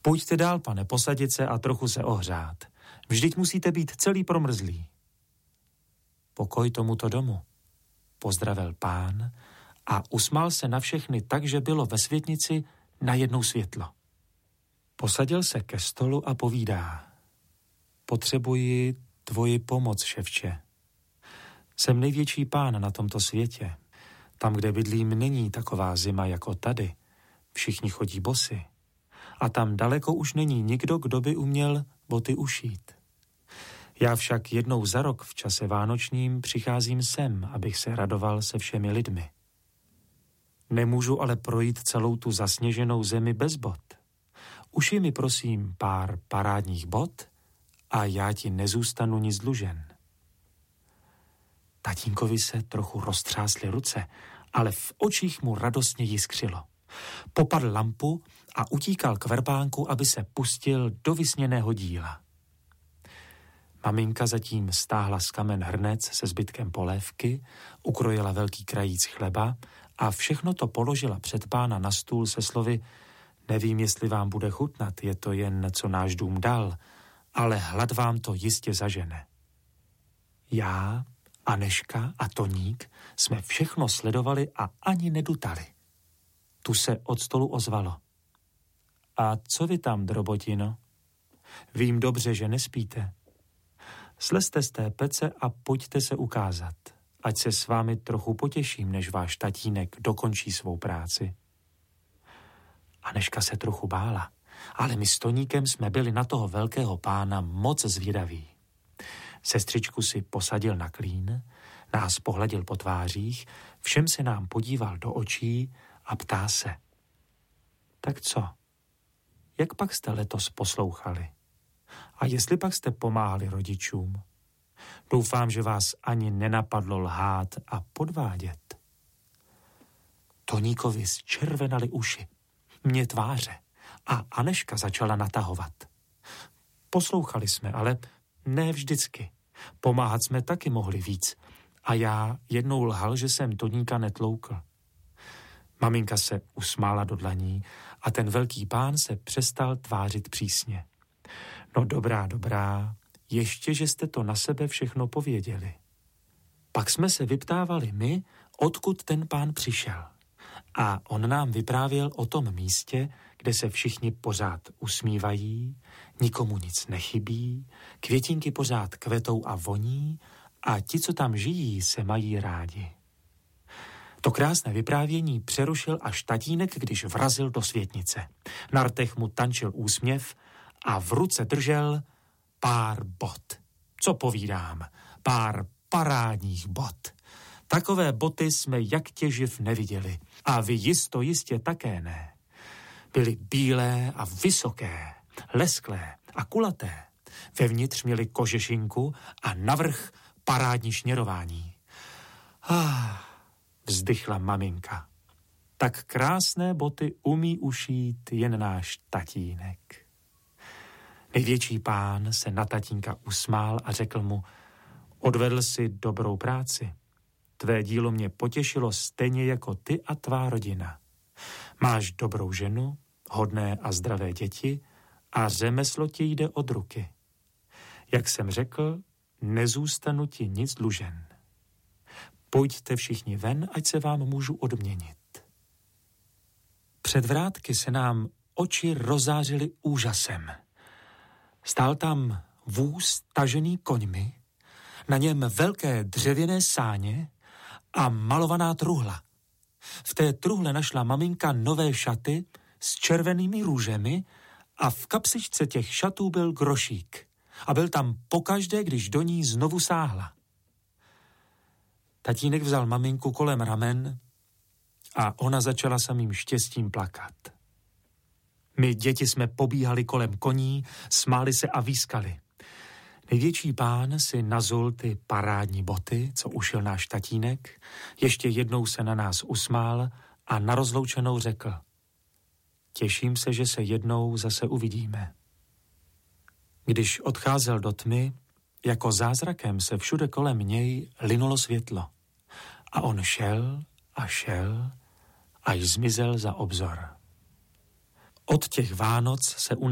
Pojďte dál, pane, posadit se a trochu se ohřát. Vždyť musíte být celý promrzlý. Pokoj tomuto domu, pozdravil pán a usmál se na všechny tak, že bylo ve světnici najednou světlo. Posadil se ke stolu a povídá. Potřebuji tvoji pomoc, ševče. Jsem největší pán na tomto světě. Tam, kde bydlím, není taková zima jako tady. Všichni chodí bosy. A tam daleko už není nikdo, kdo by uměl boty ušít. Já však jednou za rok v čase vánočním přicházím sem, abych se radoval se všemi lidmi. Nemůžu ale projít celou tu zasněženou zemi bez bot. Ušij mi prosím pár parádních bot a já ti nezůstanu nic dlužen. Tatínkovi se trochu roztřásly ruce, ale v očích mu radostně jiskřilo. Popadl lampu a utíkal k verbánku, aby se pustil do vysněného díla. Maminka zatím stáhla z kamen hrnec se zbytkem polévky, ukrojila velký krajíc chleba a všechno to položila před pána na stůl se slovy: nevím, jestli vám bude chutnat, je to jen, co náš dům dal, ale hlad vám to jistě zažene. Já, Anežka a Toník jsme všechno sledovali a ani nedutali. Tu se od stolu ozvalo. A co vy tam, drobotino? Vím dobře, že nespíte. Slezte z té pece a pojďte se ukázat, ať se s vámi trochu potěším, než váš tatínek dokončí svou práci. Anežka se trochu bála, ale my s Toníkem jsme byli na toho velkého pána moc zvědaví. Sestřičku si posadil na klín, nás pohladil po tvářích, všem se nám podíval do očí a ptá se. Tak co? Jak pak jste letos poslouchali? A jestli pak jste pomáhali rodičům? Doufám, že vás ani nenapadlo lhát a podvádět. Toníkovi zčervenaly uši, mě tváře a Anežka začala natahovat. Poslouchali jsme, ale ne vždycky. Pomáhat jsme taky mohli víc a já jednou lhal, že jsem Toníka netloukl. Maminka se usmála do dlaní a ten velký pán se přestal tvářit přísně. No dobrá, ještě, že jste to na sebe všechno pověděli. Pak jsme se vyptávali my, odkud ten pán přišel. A on nám vyprávěl o tom místě, kde se všichni pořád usmívají, nikomu nic nechybí, květinky pořád kvetou a voní a ti, co tam žijí, se mají rádi. To krásné vyprávění přerušil až tatínek, když vrazil do světnice. Na rtech mu tančil úsměv a v ruce držel pár bot. Co povídám, pár parádních bot. Takové boty jsme jak těživ neviděli a vy jistě také ne. Byly bílé a vysoké, lesklé a kulaté. Vevnitř měly kožešinku a navrch parádní šněrování. Vzdychla maminka. Tak krásné boty umí ušít jen náš tatínek. Největší pán se na tatínka usmál a řekl mu: odvedl si dobrou práci. Tvé dílo mě potěšilo stejně jako ty a tvá rodina. Máš dobrou ženu, hodné a zdravé děti a řemeslo ti jde od ruky. Jak jsem řekl, nezůstanu ti nic dlužen. Pojďte všichni ven, ať se vám můžu odměnit. Před vrátky se nám oči rozářily úžasem. Stál tam vůz tažený koňmi, na něm velké dřevěné sáně a malovaná truhla. V té truhle našla maminka nové šaty s červenými růžemi a v kapsičce těch šatů byl grošík. A byl tam pokaždé, když do ní znovu sáhla. Tatínek vzal maminku kolem ramen a ona začala samým štěstím plakat. My děti jsme pobíhali kolem koní, smáli se a výskali. Největší pán si nazul ty parádní boty, co ušil náš tatínek, ještě jednou se na nás usmál a na rozloučenou řekl: těším se, že se jednou zase uvidíme. Když odcházel do tmy, jako zázrakem se všude kolem něj linulo světlo. A on šel, až zmizel za obzor. Od těch Vánoc se u